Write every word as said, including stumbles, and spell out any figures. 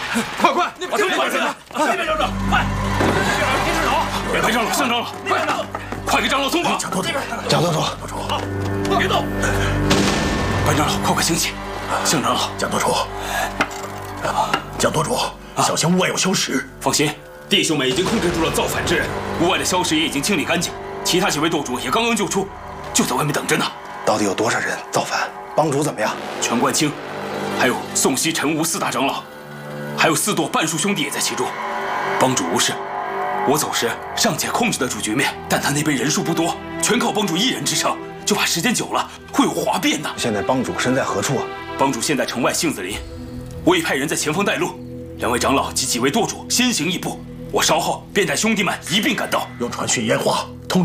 快快， 把头快点！那边长老，快！别长老，白长老、向长老，快点！快给长老松绑！ 蒋督主，蒋督主， 别动！白长老，快快醒起！向长老， 蒋督主，蒋督主，小心屋外有消食。 放心，弟兄们已经控制住了造反之人，屋外的消食也已经清理干净，其他几位舵主也刚刚救出，就在外面等着呢。 到底有多少人造反？帮主怎么样？ 全冠清，还有宋西、陈吴四大长老，还有四舵半数兄弟也在其中。帮主无事，我走时尚且控制得住局面，但他那边人数不多，全靠帮主一人支撑，就怕时间久了会有哗变的。 现在帮主身在何处啊？ 帮主现在城外杏子林，我已派人在前方带路，两位长老及几位舵主先行一步，我稍后便带兄弟们一并赶到。 用传讯烟花